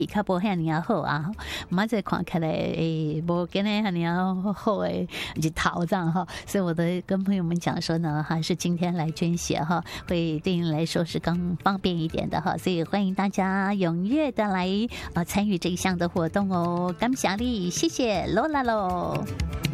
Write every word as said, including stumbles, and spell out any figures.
较无遐尼啊好啊，妈这看起来诶，无今天遐尼啊好诶日头这样哈，所以我都跟朋友们讲说呢，还是今天来捐血哈，会对你来说是更方便一点的哈，所以欢迎大家踊跃的来啊参与这一项的活动哦，感谢你，谢谢罗拉喽。